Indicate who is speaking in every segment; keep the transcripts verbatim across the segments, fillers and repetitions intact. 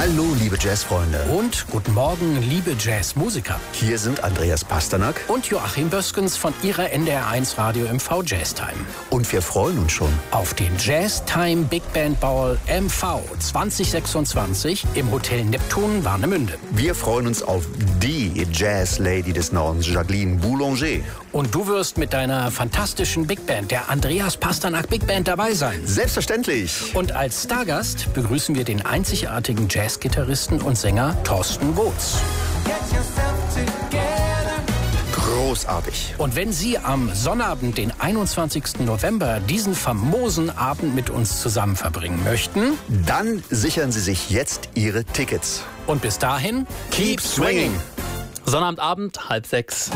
Speaker 1: Hallo, liebe Jazzfreunde.
Speaker 2: Und guten Morgen, liebe Jazzmusiker.
Speaker 1: Hier sind Andreas Pasternak
Speaker 2: und Joachim Böskens von Ihrer N D R eins Radio M V Jazztime.
Speaker 1: Und wir freuen uns schon
Speaker 2: auf den Jazztime Big Band Ball M V zwanzig sechsundzwanzig im Hotel Neptun Warnemünde.
Speaker 1: Wir freuen uns auf die Jazz-Lady des Nordens, Jacqueline Boulanger.
Speaker 2: Und du wirst mit deiner fantastischen Big Band, der Andreas Pasternak Big Band, dabei sein.
Speaker 1: Selbstverständlich.
Speaker 2: Und als Stargast begrüßen wir den einzigartigen Jazzgitarristen und Sänger Thorsten Gotz.
Speaker 1: Großartig.
Speaker 2: Und wenn Sie am Sonnabend, den einundzwanzigsten November, diesen famosen Abend mit uns zusammen verbringen möchten,
Speaker 1: dann sichern Sie sich jetzt Ihre Tickets.
Speaker 2: Und bis dahin,
Speaker 1: keep swinging.
Speaker 3: Sonnabendabend, halb sechs.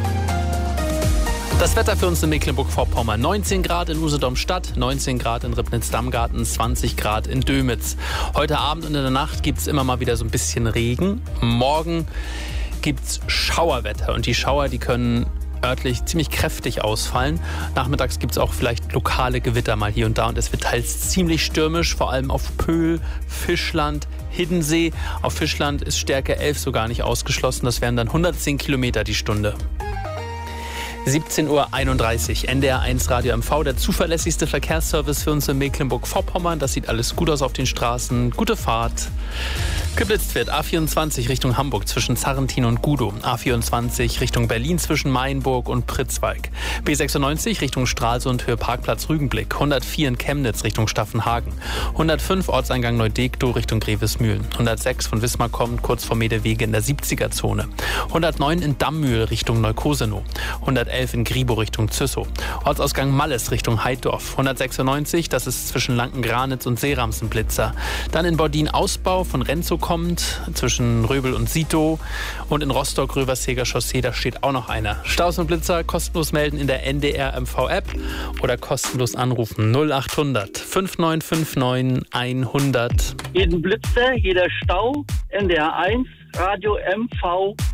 Speaker 3: Das Wetter für uns in Mecklenburg-Vorpommern. neunzehn Grad in Usedom-Stadt, neunzehn Grad in Ribnitz-Dammgarten, zwanzig Grad in Dömitz. Heute Abend und in der Nacht gibt es immer mal wieder so ein bisschen Regen. Morgen gibt es Schauerwetter und die Schauer, die können örtlich ziemlich kräftig ausfallen. Nachmittags gibt es auch vielleicht lokale Gewitter mal hier und da und es wird teils ziemlich stürmisch, vor allem auf Pöhl, Fischland, Hiddensee. Auf Fischland ist Stärke elf sogar nicht ausgeschlossen, das wären dann hundertzehn Kilometer die Stunde. siebzehn Uhr einunddreißig, N D R eins Radio M V, der zuverlässigste Verkehrsservice für uns in Mecklenburg-Vorpommern. Das sieht alles gut aus auf den Straßen. Gute Fahrt. Geblitzt wird A vierundzwanzig Richtung Hamburg zwischen Zarrentin und Gudow. A vierundzwanzig Richtung Berlin zwischen Mayenburg und Pritzwalk. B sechsundneunzig Richtung Stralsund Höhe Parkplatz Rügenblick. hundertvier in Chemnitz Richtung Staffenhagen. hundertfünf Ortseingang Neudektow Richtung Grevesmühlen. hundertsechs von Wismar kommend kurz vor Medewege in der siebziger-Zone. hundertneun in Dammühl Richtung Neukosenow. hundertelf in Gribow Richtung Züssow. Ortsausgang Malles Richtung Heiddorf. hundertsechsundneunzig, das ist zwischen Lanken-Granitz und Seeramsen-Blitzer. Dann in Bordin Ausbau von Renzow kommt, zwischen Röbel und Sito. Und in Rostock Röverseger Chaussee, da steht auch noch einer. Staus und Blitzer kostenlos melden in der N D R M V App oder kostenlos anrufen null achthundert fünf neun fünf neun hundert.
Speaker 4: Jeden Blitzer, jeder Stau, N D R eins, Radio M V